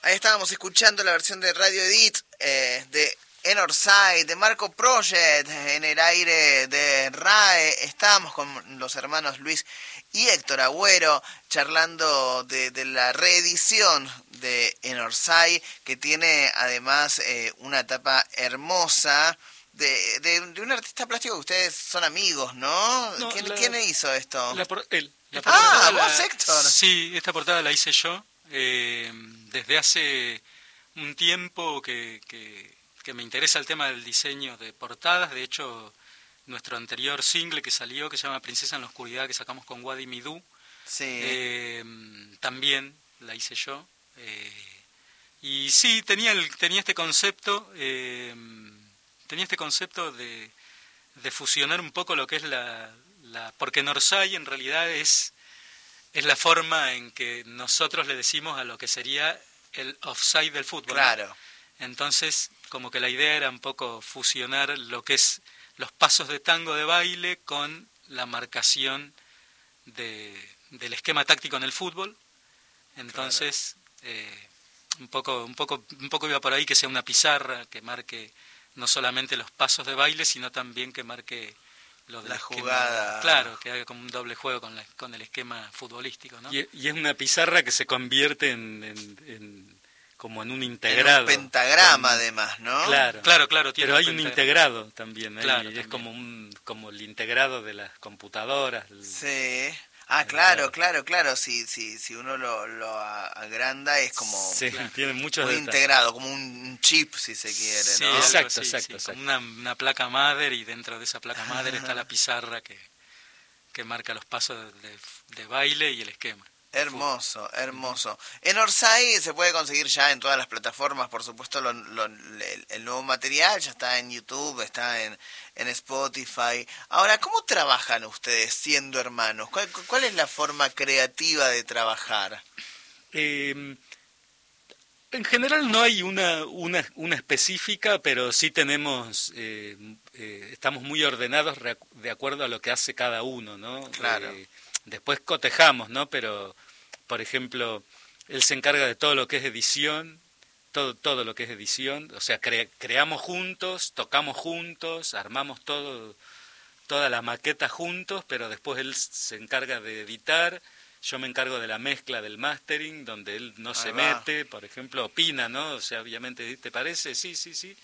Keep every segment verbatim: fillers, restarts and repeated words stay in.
Ahí estábamos escuchando la versión de Radio Edit eh, de Enorside, de Marco Project, en el aire de R A E. Estábamos con los hermanos Luis y Héctor Agüero charlando de, de la reedición de Enorside, que tiene además eh, una tapa hermosa de, de, de un artista plástico que ustedes son amigos, ¿no? no ¿Quién, la, ¿Quién hizo esto? La por, él. La ah, la, vos, Héctor. Sí, esta portada la hice yo. Eh, desde hace un tiempo que, que, que me interesa el tema del diseño de portadas. De hecho, nuestro anterior single que salió, que se llama Princesa en la Oscuridad, que sacamos con Wadi Midou, sí. eh, también la hice yo. Eh, y sí, tenía, el, tenía este concepto, eh, tenía este concepto de, de fusionar un poco lo que es la... la porque Enorside en realidad es... es la forma en que nosotros le decimos a lo que sería el offside del fútbol. Claro. ¿No? Entonces, como que la idea era un poco fusionar lo que es los pasos de tango de baile con la marcación de, del esquema táctico en el fútbol. Entonces, claro. eh, un poco, un poco, un poco iba por ahí que sea una pizarra que marque no solamente los pasos de baile, sino también que marque lo de la esquema, jugada. Claro, que haga como un doble juego con, la, con el esquema futbolístico, ¿no? Y, y es una pizarra que se convierte en, en, en como en un integrado. En un pentagrama, con, además, ¿no? Claro, claro, claro. Tiene pero hay un un integrado también, claro, ahí, también. Es como un como el integrado de las computadoras. El, sí. Ah, claro, claro, claro. Si, si, si uno lo, lo agranda es como sí, claro, tiene muchos muy detalles. Integrado, como un chip, si se quiere, sí, ¿no? Exacto, así, exacto, sí, exacto. Como una, una placa madre, y dentro de esa placa madre está la pizarra que, que marca los pasos de, de baile y el esquema. Hermoso, hermoso. Enorside se puede conseguir ya en todas las plataformas, por supuesto, lo, lo, el, el nuevo material ya está en YouTube, está en, en Spotify. Ahora, ¿cómo trabajan ustedes siendo hermanos? ¿Cuál, cuál es la forma creativa de trabajar? Eh, en general no hay una, una, una específica, pero sí tenemos, eh, eh, estamos muy ordenados de acuerdo a lo que hace cada uno, ¿no? Claro. Eh, después cotejamos, ¿no? Pero, por ejemplo, él se encarga de todo lo que es edición, todo todo lo que es edición, o sea, cre creamos juntos, tocamos juntos, armamos todo, toda la maqueta juntos, pero después él se encarga de editar, yo me encargo de la mezcla del mastering, donde él no Ahí se va. mete, por ejemplo, opina, ¿no? O sea, obviamente, ¿te parece? Sí, sí, sí.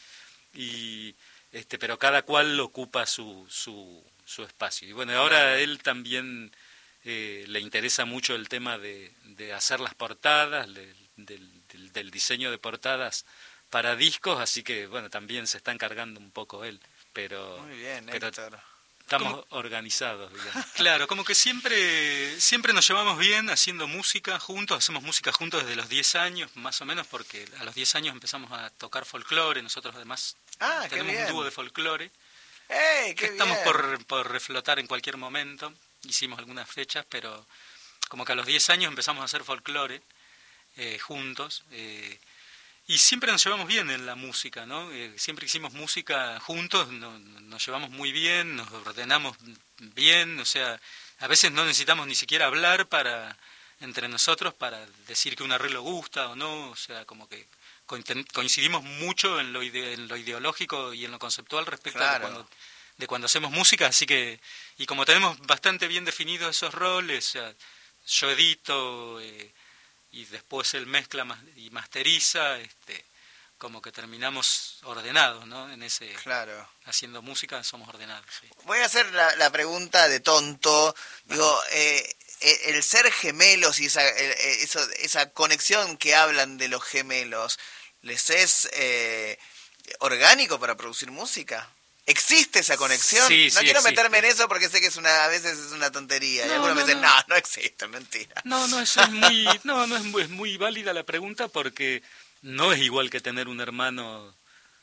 Y este, pero cada cual ocupa su su, su espacio. Y bueno, ahora él también eh, le interesa mucho el tema de, de hacer las portadas, de, del, del, del diseño de portadas para discos, así que bueno, también se está encargando un poco él. Pero, Muy bien, pero Héctor. estamos ¿Cómo? organizados, digamos. Claro, como que siempre siempre nos llevamos bien haciendo música juntos, hacemos música juntos desde los diez años, más o menos, porque a los diez años empezamos a tocar folclore, nosotros además ah, tenemos un dúo de folclore, hey, que qué estamos bien. por, por reflotar en cualquier momento, hicimos algunas fechas, pero como que a los diez años empezamos a hacer folclore eh, juntos, eh, y siempre nos llevamos bien en la música, ¿no? Eh, siempre que hicimos música juntos no, nos llevamos muy bien, nos ordenamos bien, o sea, a veces no necesitamos ni siquiera hablar para entre nosotros para decir que un arreglo gusta o no, o sea, como que coincidimos mucho en lo, ide en lo ideológico y en lo conceptual respecto claro. de, cuando, de cuando hacemos música, así que, y como tenemos bastante bien definidos esos roles, o sea, yo edito... Eh, y después él mezcla y masteriza, este, como que terminamos ordenados, ¿no? En ese, claro. haciendo música somos ordenados. Sí. Voy a hacer la, la pregunta de tonto. Digo, eh, el ser gemelos y esa, el, eso, esa conexión que hablan de los gemelos, ¿les es eh, orgánico para producir música? ¿Existe esa conexión? Sí, no sí quiero existe. meterme en eso porque sé que es una a veces es una tontería. No, y algunos no, me dicen, no. no, no existe, mentira. No, no, eso es muy, no, no es muy, es muy válida la pregunta porque no es igual que tener un hermano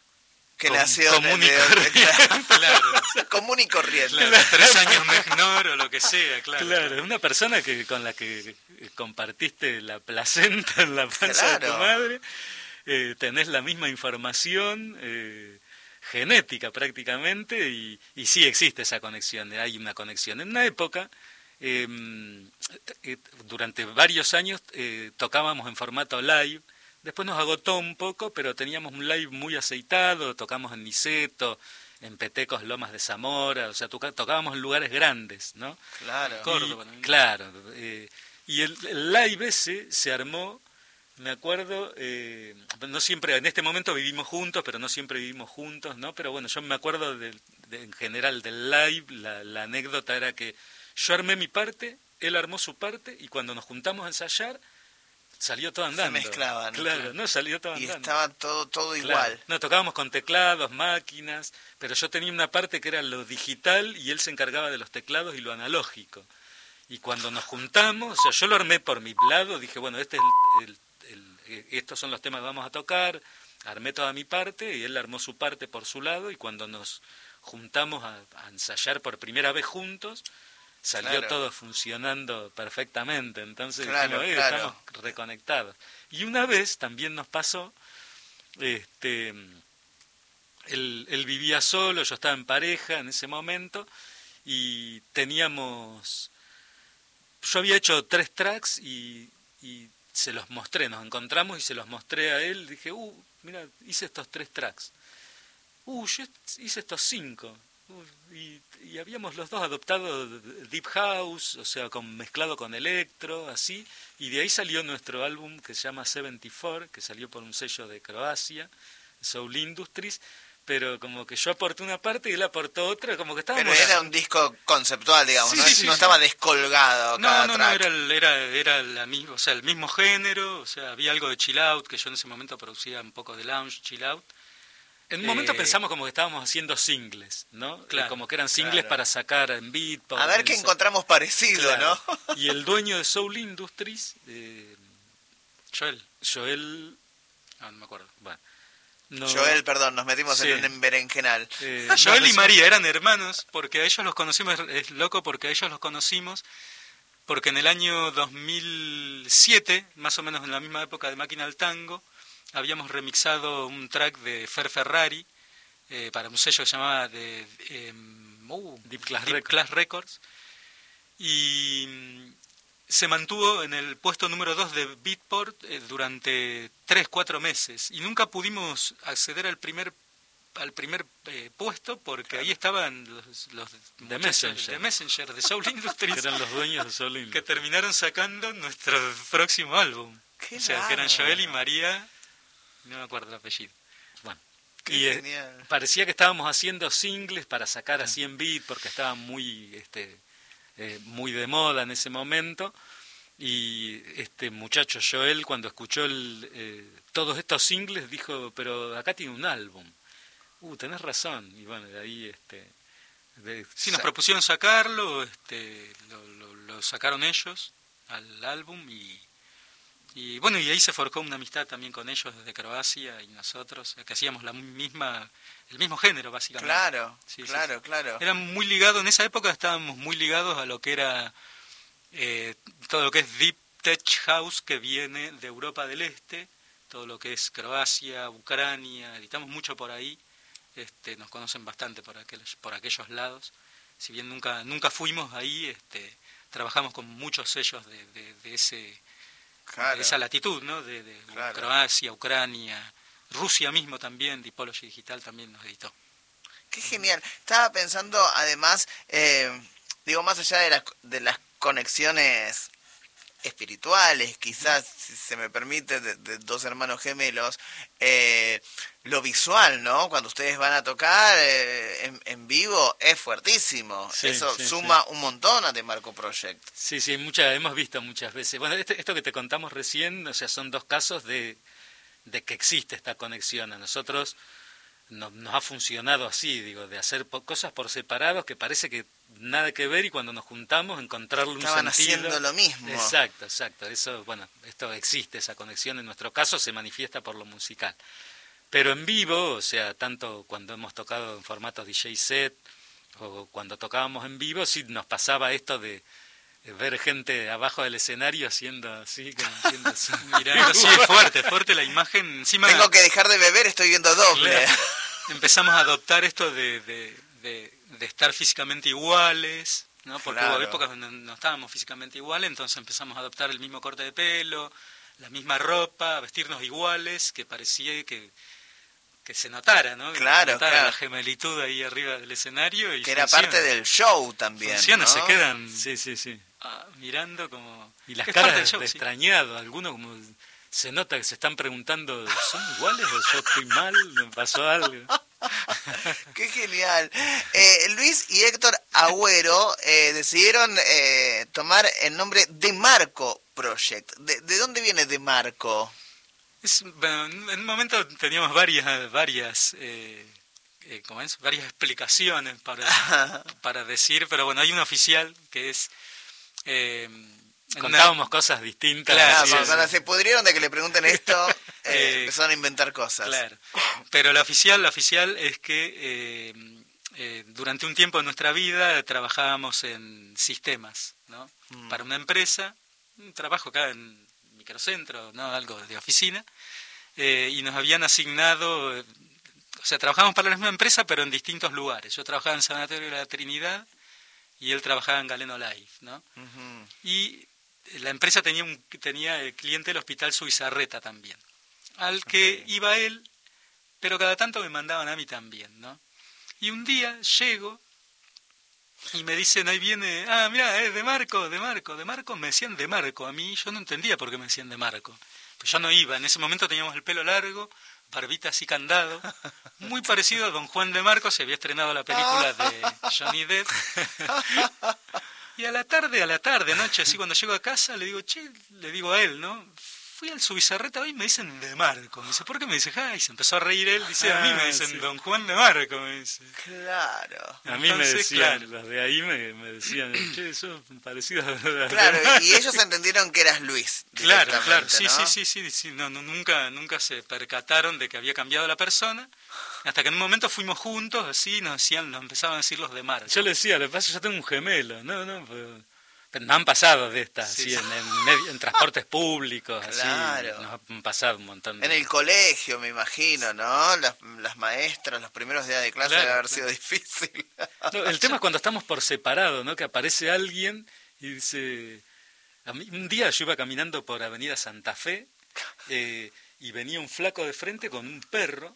que com, nació común y de, corriente. Claro. común y corriente. Claro, tres años menor o lo que sea, claro. Claro, es una persona que con la que compartiste la placenta en la panza claro. de tu madre, eh, tenés la misma información, eh, genética prácticamente, y, y sí existe esa conexión, hay una conexión. En una época, eh, eh, durante varios años, eh, tocábamos en formato live, después nos agotó un poco, pero teníamos un live muy aceitado, tocamos en Niceto, en Petecos, Lomas de Zamora, o sea, toca, tocábamos en lugares grandes, ¿no? Claro. Córdoba, Y, ¿no? claro, eh, y el, el live ese se armó, me acuerdo, eh, no siempre, en este momento vivimos juntos, pero no siempre vivimos juntos, ¿no? Pero bueno, yo me acuerdo de, de, en general del live, la, la anécdota era que yo armé mi parte, él armó su parte, y cuando nos juntamos a ensayar, salió todo andando. Se mezclaban. Claro, Claro. no, salió todo Y andando. estaba todo, todo Claro. igual. No, tocábamos con teclados, máquinas, pero yo tenía una parte que era lo digital y él se encargaba de los teclados y lo analógico. Y cuando nos juntamos, o sea, yo lo armé por mi lado, dije, bueno, este es el, el, el, estos son los temas que vamos a tocar, armé toda mi parte y él armó su parte por su lado, y cuando nos juntamos a, a ensayar por primera vez juntos, salió Claro. todo funcionando perfectamente. Entonces Claro, dijimos, eh, claro. estamos reconectados. Y una vez también nos pasó, este, él, él vivía solo, yo estaba en pareja en ese momento, y teníamos, yo había hecho tres tracks y, y se los mostré, nos encontramos y se los mostré a él, dije, uh, mira, hice estos tres tracks, uh, yo hice estos cinco. Y, y habíamos los dos adoptado Deep House, o sea, con, mezclado con electro, así, y de ahí salió nuestro álbum que se llama setenta y cuatro, que salió por un sello de Croacia, Soul Industries, pero como que yo aporté una parte y él aportó otra, como que estábamos... Pero era un disco conceptual, digamos, Sí, ¿no? sí, Es- sí, no sí. estaba descolgado No, cada no, no, track. era, el- era, era la misma, o sea, el mismo género, o sea, había algo de chill out, que yo en ese momento producía un poco de lounge, chill out. En un momento Eh, pensamos como que estábamos haciendo singles, ¿no? Claro, como que eran singles claro. para sacar en Beatport. A ver en qué esa- encontramos parecido, Claro. ¿no? Y el dueño de Soul Industries, eh, Joel, Joel... ah, no me acuerdo. Bueno, no, Joel, perdón, nos metimos Sí. en un berenjenal. eh, Joel no, y no, María eran hermanos, porque a ellos los conocimos, es, es loco porque a ellos los conocimos, porque en el año dos mil siete, más o menos en la misma época de Máquina al Tango, habíamos remixado un track de Fer Ferrari, eh, para un sello que se llamaba de, eh, uh, Deep Class Deep Records. Class Records, y mm, se mantuvo en el puesto número dos de Beatport eh, durante tres, cuatro meses, y nunca pudimos acceder al primer al primer eh, puesto porque ahí estaban los, los De muchachos Messenger. de Messenger, de Soul que Industries, eran los dueños de Soul que Industries. terminaron sacando nuestro próximo álbum. Qué O sea, que eran bárbaro. Joel y María, no me acuerdo el apellido. Bueno, Qué y eh, genial. parecía que estábamos haciendo singles para sacar así en beat, porque estaban muy, este, eh, muy de moda en ese momento. Y este muchacho Joel, cuando escuchó el, eh, todos estos singles, dijo, pero acá tiene un álbum. Uh, tenés razón. Y bueno, de ahí... este de, Sí, nos sa- propusieron sacarlo, este, lo, lo, lo sacaron ellos al álbum y, y bueno, y ahí se forjó una amistad también con ellos desde Croacia y nosotros, que hacíamos la misma, el mismo género básicamente. Claro, Sí, sí, claro, sí. claro. Eran muy ligados, en esa época estábamos muy ligados a lo que era eh, todo lo que es Deep Tech House que viene de Europa del Este, todo lo que es Croacia, Ucrania, editamos mucho por ahí. Este, nos conocen bastante por aquellos, por aquellos lados. Si bien nunca nunca fuimos ahí, este, trabajamos con muchos sellos de, de, de ese Claro. de esa latitud, ¿no? De, de Claro. Croacia, Ucrania, Rusia mismo también, Typology Digital también nos editó. Qué genial. Estaba pensando, además, eh, digo, más allá de las, de las conexiones espirituales, quizás, si se me permite, de, de dos hermanos gemelos, eh, lo visual, ¿no? Cuando ustedes van a tocar eh, en, en vivo es fuertísimo. Sí, Eso sí, suma sí. un montón a The Marco Project. Sí, sí, muchas, hemos visto muchas veces. Bueno, este- esto que te contamos recién, o sea, son dos casos de, de que existe esta conexión. A nosotros no- nos ha funcionado así, digo, de hacer po- cosas por separados que parece que nada que ver y cuando nos juntamos encontrarle un Estaban sentido. haciendo lo mismo. Exacto, exacto. Eso, bueno, esto existe, esa conexión. En nuestro caso se manifiesta por lo musical. Pero en vivo, o sea, tanto cuando hemos tocado en formatos D J set o cuando tocábamos en vivo, sí nos pasaba esto de eh, ver gente abajo del escenario haciendo así, como haciendo así. Mirando, sí, es fuerte, fuerte la imagen. Encima Tengo que dejar de beber, estoy viendo doble. Claro. empezamos a adoptar esto de, de, de, de estar físicamente iguales, ¿no? Porque Claro. hubo épocas donde no estábamos físicamente iguales, entonces empezamos a adoptar el mismo corte de pelo, la misma ropa, vestirnos iguales, que parecía que, que se notara, ¿no? Claro, que se notara claro. la gemelitud ahí arriba del escenario. Y que era funciona. parte del show también, Funciona, ¿no? se quedan Sí, sí, sí. ah, mirando como... Y las es parte caras del show, de sí. extrañado, algunos como se nota que se están preguntando, ¿son iguales o yo estoy mal? ¿Me pasó algo? ¡Qué genial! Eh, Luis y Héctor Agüero eh, decidieron eh, tomar el nombre De Marco Project. ¿De, de dónde viene De Marco? Es, bueno, en un momento teníamos varias, varias, eh, eh, ¿cómo es? varias explicaciones para, para decir, pero bueno, hay una oficial que es... Eh, Contábamos una... cosas distintas. Claro, así, cuando, cuando es. se pudrieron de que le pregunten esto, eh, eh, empezaron a inventar cosas. Claro, pero la oficial, la oficial es que eh, eh, durante un tiempo de nuestra vida trabajábamos en sistemas, ¿no? Mm. Para una empresa, un trabajo acá en microcentro, ¿no? Algo de oficina, eh, y nos habían asignado, eh, o sea, trabajábamos para la misma empresa, pero en distintos lugares. Yo trabajaba en Sanatorio de la Trinidad y él trabajaba en Galeno Life, ¿no? Uh-huh. Y la empresa tenía un tenía el cliente del Hospital Suizarreta también, al que okay. iba él, pero cada tanto me mandaban a mí también, ¿no? Y un día llego y me dicen, ahí viene, ah, mira, es de Marco, de Marco, de Marco, me decían de Marco, a mí yo no entendía por qué me decían de Marco, pues yo no iba, en ese momento teníamos el pelo largo, barbita así candado, muy parecido a Don Juan de Marco, se había estrenado la película de Johnny Depp. Y a la tarde, a la tarde, noche, así cuando llego a casa, le digo, che, le digo a él, ¿no? Fui al Subizarreta hoy y me dicen de Marco. Me dice, ¿por qué me dice? Ay, se empezó a reír él, dice, a mí me dicen sí. Don Juan de Marco, me dice. Claro. A mí Entonces, me decían, claro. Los de ahí me, me decían, che, eso es parecido a... Claro, y ellos entendieron que eras Luis. Claro, claro, sí, ¿no? sí, sí, sí, sí. No, no, nunca, nunca se percataron de que había cambiado la persona. Hasta que en un momento fuimos juntos, así, nos decían, nos empezaban a decir los de Marco. Yo le decía, lo que pasa es que yo tengo un gemelo, no, no, pero... Pero nos han pasado de estas, sí, así, sí. En, en, medio, en transportes públicos, claro. Así, nos han pasado un montón de... En el colegio, me imagino, ¿no? Las, las maestras, los primeros días de clase, claro, debe haber sido difícil. No, el tema es cuando estamos por separado, ¿no? Que aparece alguien y dice... A mí, un día yo iba caminando por Avenida Santa Fe eh, y venía un flaco de frente con un perro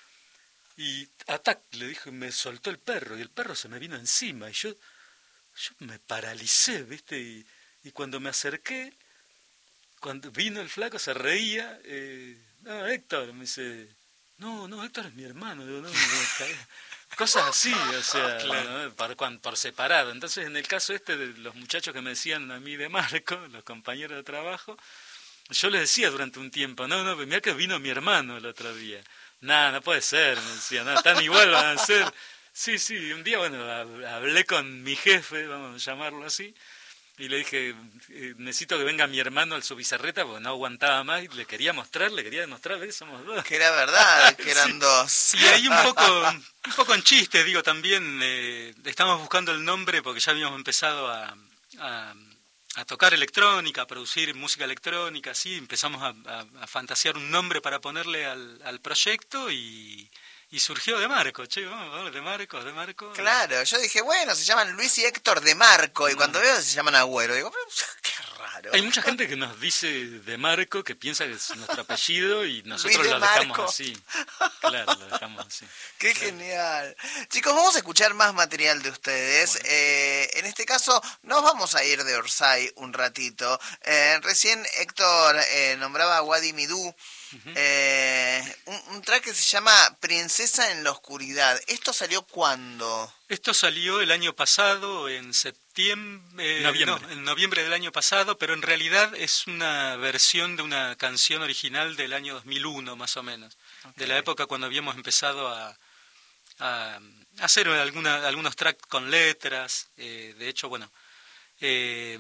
y atac, le dije, me soltó el perro y el perro se me vino encima y yo... Yo me paralicé, ¿viste? Y, y cuando me acerqué, cuando vino el flaco, se reía. Eh, no, Héctor, me dice, no, no, Héctor es mi hermano. Digo, no, no, no, cosas así, o sea, claro. ¿No? por, por separado. Entonces, en el caso este de los muchachos que me decían a mí de Marco, los compañeros de trabajo, yo les decía durante un tiempo, no, no, mirá que vino mi hermano el otro día. No, no puede ser, me decía, no, tan igual van a ser. Sí, sí, un día, bueno, hablé con mi jefe, vamos a llamarlo así, y le dije, necesito que venga mi hermano al Subizarreta, porque no aguantaba más, y le quería mostrar, le quería demostrar que somos dos. Que era verdad, que eran sí. dos. Y ahí un poco, un poco en chiste, digo, también, eh, estamos buscando el nombre, porque ya habíamos empezado a, a, a tocar electrónica, a producir música electrónica, así, empezamos a, a, a fantasear un nombre para ponerle al, al proyecto, y... Y surgió de Marco, che, vamos, de Marco, de Marco. Claro, yo dije, bueno, se llaman Luis y Héctor de Marco, y cuando veo se llaman Agüero, digo, qué raro. Hay mucha gente que nos dice de Marco, que piensa que es nuestro apellido, y nosotros lo dejamos así. Claro, lo dejamos así. Qué claro. Genial. Chicos, vamos a escuchar más material de ustedes. Bueno. Eh, en este caso, nos vamos a ir de Orsay un ratito. Eh, recién Héctor eh, nombraba a Wadi Midú. Uh-huh. Eh, un, un track que se llama Princesa en la Oscuridad. ¿Esto salió cuándo? Esto salió el año pasado, en septiembre, eh, noviembre. No, en noviembre del año pasado, pero en realidad es una versión de una canción original del año dos mil uno, más o menos, okay. De la época cuando habíamos empezado a, a hacer alguna, algunos tracks con letras. Eh, de hecho, bueno, eh,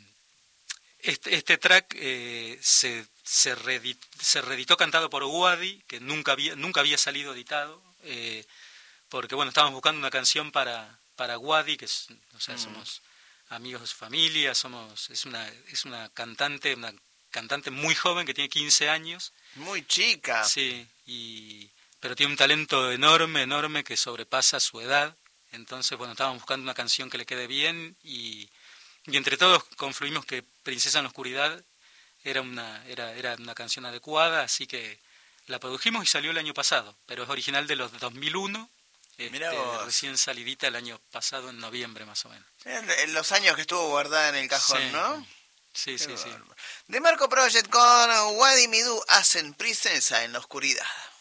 este, este track eh, se Se, reedit, se reeditó cantado por Wadi, que nunca había, nunca había salido editado, eh, porque bueno, estábamos buscando una canción para, para Wadi, que es, o sea, mm. somos amigos de su familia, somos, es una, es una cantante, una cantante muy joven que tiene quince años. Muy chica. Sí, y, pero tiene un talento enorme, enorme que sobrepasa su edad. Entonces, bueno, estábamos buscando una canción que le quede bien y, y entre todos confluimos que Princesa en la Oscuridad era una, era, era una canción adecuada, así que la produjimos y salió el año pasado, pero es original de los dos mil uno, este, recién salidita el año pasado, en noviembre más o menos. En los años que estuvo guardada en el cajón, sí. ¿no? Sí, Qué sí, bárbaro. sí. De Marco Project con Wadi Midú hacen Princesa en la oscuridad.